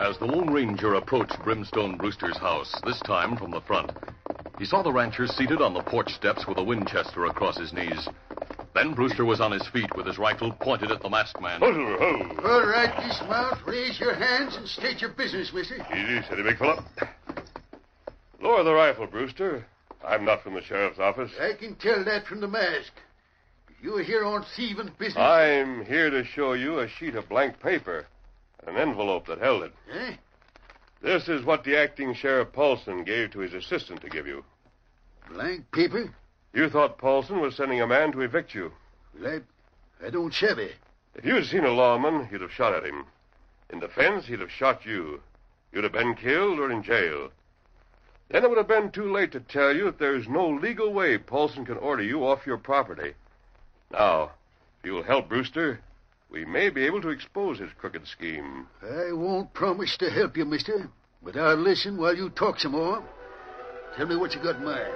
As the Lone Ranger approached Brimstone Brewster's house, this time from the front, he saw the rancher seated on the porch steps with a Winchester across his knees. Then Brewster was on his feet with his rifle pointed at the masked man. All right, dismount. Raise your hands and state your business, mister. Easy, steady, big fella. Lower the rifle, Brewster. I'm not from the sheriff's office. I can tell that from the mask. You're here on thieving business. I'm here to show you a sheet of blank paper and an envelope that held it. Eh? This is what the acting Sheriff Paulson gave to his assistant to give you. Blank paper? You thought Paulson was sending a man to evict you. Well, I don't shabby. If you'd seen a lawman, you'd have shot at him. In defense, he'd have shot you. You'd have been killed or in jail. Then it would have been too late to tell you that there's no legal way Paulson can order you off your property. Now, if you'll help Brewster, we may be able to expose his crooked scheme. I won't promise to help you, mister, but I'll listen while you talk some more. Tell me what you got in mind.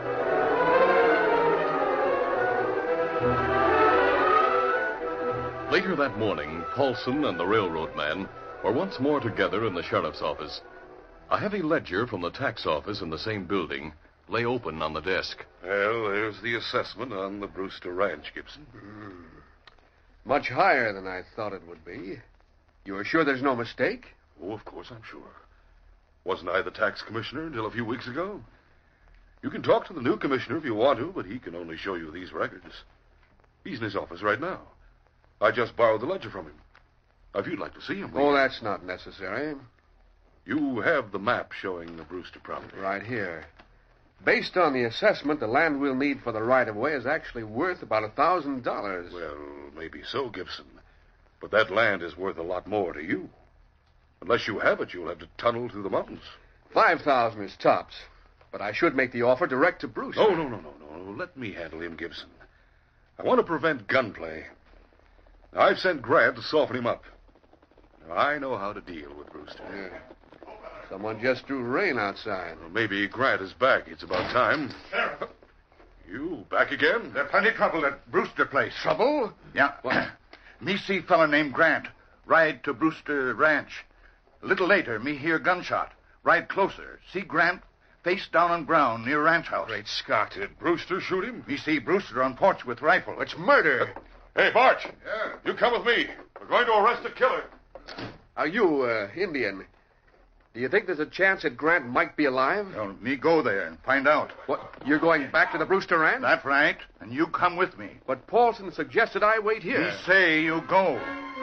Later that morning, Paulson and the railroad man were once more together in the sheriff's office. A heavy ledger from the tax office in the same building lay open on the desk. Well, there's the assessment on the Brewster Ranch, Gibson. Much higher than I thought it would be. You are sure there's no mistake? Oh, of course, I'm sure. Wasn't I the tax commissioner until a few weeks ago? You can talk to the new commissioner if you want to, but he can only show you these records. He's in his office right now. I just borrowed the ledger from him. If you'd like to see him... Oh, that's not necessary. You have the map showing the Brewster property. Right here. Based on the assessment, the land we'll need for the right-of-way is actually worth about $1,000. Well, maybe so, Gibson. But that land is worth a lot more to you. Unless you have it, you'll have to tunnel through the mountains. 5,000 is tops. But I should make the offer direct to Bruce. No. Let me handle him, Gibson. I want to prevent gunplay. Now, I've sent Grant to soften him up. Now, I know how to deal with Brewster. Yeah. Someone just drew rain outside. Well, maybe Grant is back. It's about time. Sheriff. You back again? There's plenty of trouble at Brewster Place. Trouble? Yeah. Me see fella named Grant. Ride to Brewster Ranch. A little later, me hear gunshot. Ride closer. See Grant face down on ground near ranch house. Great Scott. Did Brewster shoot him? Me see Brewster on porch with rifle. It's murder. Hey, Barch. Yeah. You come with me. We're going to arrest the killer. Are you, Indian? Do you think there's a chance that Grant might be alive? Well, me go there and find out. What? You're going back to the Brewster Ranch? That's right. And you come with me. But Paulson suggested I wait here. Me say you go.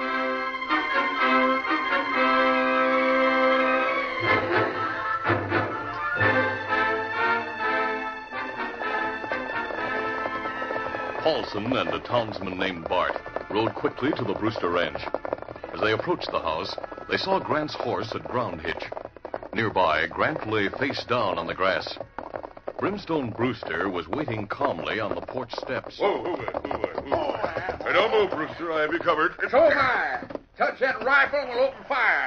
Paulson and a townsman named Bart rode quickly to the Brewster Ranch. As they approached the house, they saw Grant's horse at ground hitch. Nearby, Grant lay face down on the grass. Brimstone Brewster was waiting calmly on the porch steps. Whoa. Hey, don't move, Brewster. I have you covered. It's over. Touch that rifle and we'll open fire.